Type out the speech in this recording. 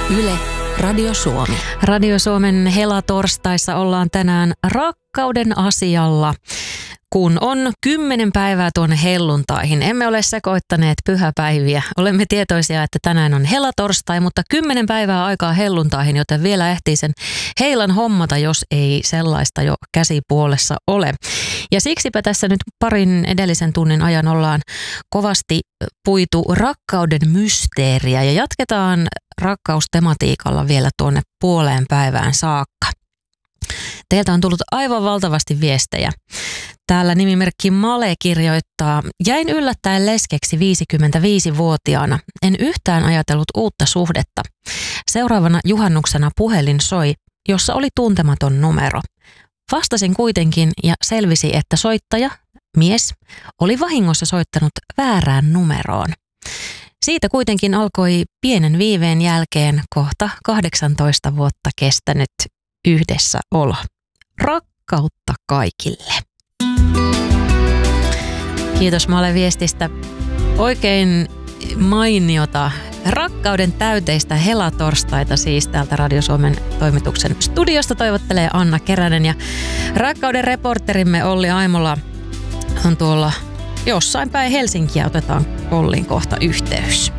Yle, Radio Suomi. Radio Suomen helatorstaissa ollaan tänään rakkauden asialla. Kun on 10 päivää tuonne helluntaihin, emme ole sekoittaneet pyhäpäiviä. Olemme tietoisia, että tänään on helatorstai, mutta 10 päivää aikaa helluntaihin, joten vielä ehtii sen heilan hommata, jos ei sellaista jo käsipuolessa ole. Ja siksipä tässä nyt parin edellisen tunnin ajan ollaan kovasti puitu rakkauden mysteeriä ja jatketaan rakkaustematiikalla vielä tuonne puoleen päivään saakka. Teiltä on tullut aivan valtavasti viestejä. Täällä nimimerkki Male kirjoittaa: jäin yllättäen leskeksi 55-vuotiaana. En yhtään ajatellut uutta suhdetta. Seuraavana juhannuksena puhelin soi, jossa oli tuntematon numero. Vastasin kuitenkin ja selvisi, että soittaja, mies, oli vahingossa soittanut väärään numeroon. Siitä kuitenkin alkoi pienen viiveen jälkeen kohta 18 vuotta kestänyt yhdessäolo. Rakkautta kaikille. Kiitos Male viestistä. Oikein mainiota rakkauden täyteistä helatorstaita siis täältä Radio Suomen toimituksen studiosta toivottelee Anna Keränen ja rakkauden reporterimme Olli Aimola on tuolla jossain päin Helsinkiä. Otetaan Olliin kohta yhteys.